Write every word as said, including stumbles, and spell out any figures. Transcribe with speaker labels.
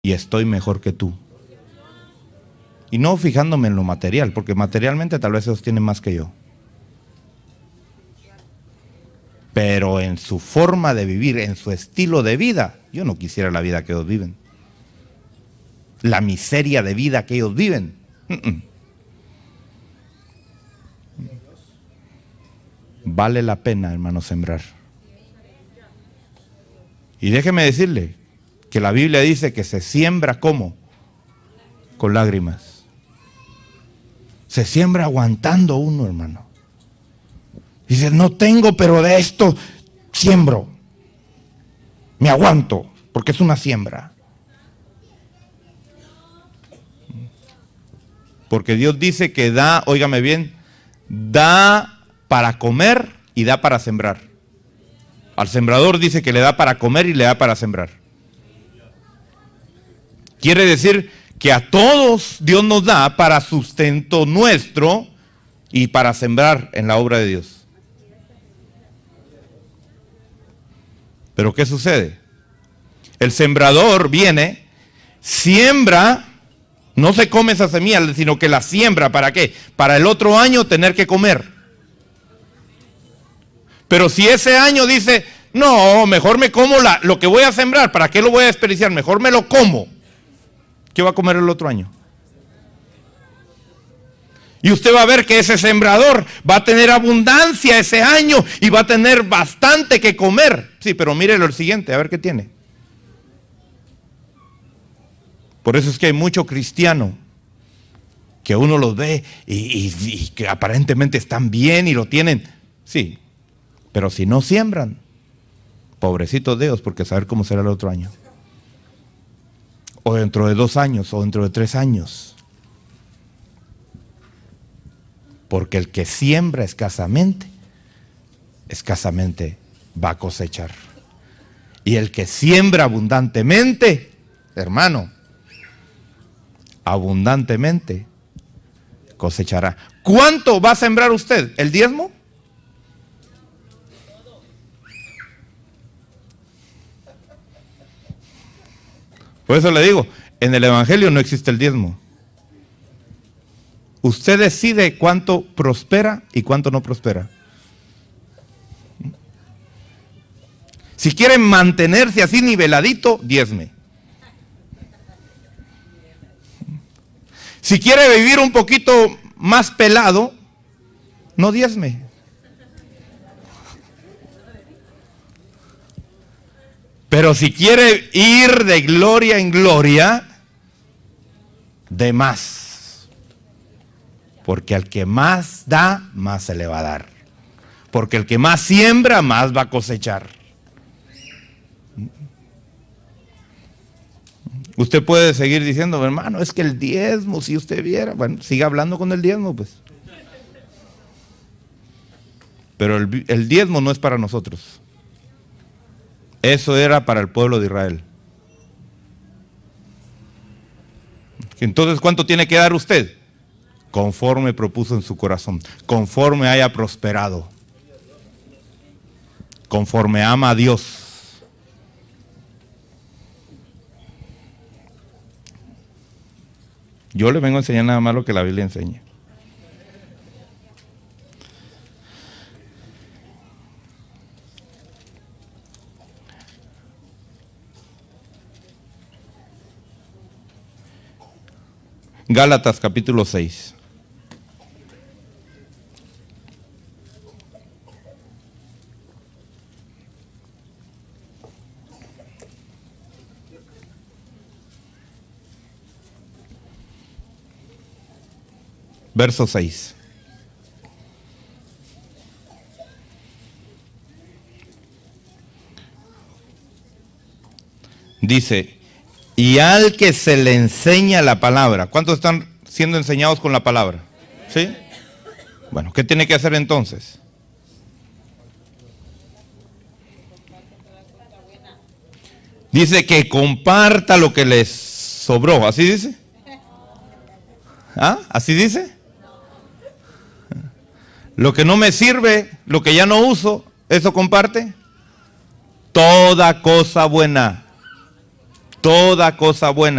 Speaker 1: y estoy mejor que tú. Y no fijándome en lo material, porque materialmente tal vez ellos tienen más que yo. Pero en su forma de vivir, en su estilo de vida, yo no quisiera la vida que ellos viven. La miseria de vida que ellos viven. Mm-mm. Vale la pena, hermano, sembrar. Y déjeme decirle que la Biblia dice que se siembra ¿cómo? Con lágrimas. Se siembra aguantando uno, hermano. Dice, no tengo, pero de esto siembro. Me aguanto, porque es una siembra. Porque Dios dice que da, óigame bien, da para comer y da para sembrar. Al sembrador dice que le da para comer y le da para sembrar. Quiere decir que a todos Dios nos da para sustento nuestro y para sembrar en la obra de Dios. Pero ¿qué sucede? El sembrador viene, siembra, no se come esa semilla, sino que la siembra. ¿Para qué? Para el otro año tener que comer. Pero si ese año dice, no, mejor me como la, lo que voy a sembrar, ¿para qué lo voy a desperdiciar? Mejor me lo como. ¿Qué va a comer el otro año? Y usted va a ver que ese sembrador va a tener abundancia ese año y va a tener bastante que comer. Sí, pero mírelo el siguiente, a ver qué tiene. Por eso es que hay mucho cristiano que uno los ve y, y, y que aparentemente están bien y lo tienen. Sí, pero si no siembran, pobrecitos de ellos, porque saber cómo será el otro año. O dentro de dos años, o dentro de tres años. Porque el que siembra escasamente, escasamente va a cosechar. Y el que siembra abundantemente, hermano, abundantemente cosechará. ¿Cuánto va a sembrar usted? ¿El diezmo? Por eso le digo, en el Evangelio no existe el diezmo. Usted decide cuánto prospera y cuánto no prospera. Si quiere mantenerse así niveladito, diezme. Si quiere vivir un poquito más pelado, no diezme. Pero si quiere ir de gloria en gloria, de más. Porque al que más da, más se le va a dar. Porque el que más siembra, más va a cosechar. Usted puede seguir diciendo, hermano, es que el diezmo, si usted viera, bueno, siga hablando con el diezmo, pues. Pero el, el diezmo no es para nosotros. Eso era para el pueblo de Israel. Entonces, ¿cuánto tiene que dar usted? Conforme propuso en su corazón, conforme haya prosperado, conforme ama a Dios. Yo le vengo a enseñar nada más lo que la Biblia enseña. Gálatas capítulo seis. Verso seis. Dice, y al que se le enseña la palabra. ¿Cuántos están siendo enseñados con la palabra? ¿Sí? Bueno, ¿qué tiene que hacer entonces? Dice que comparta lo que les sobró. ¿Así dice? ¿Ah? ¿Así dice? Lo que no me sirve, lo que ya no uso, ¿eso comparte? Toda cosa buena toda cosa buena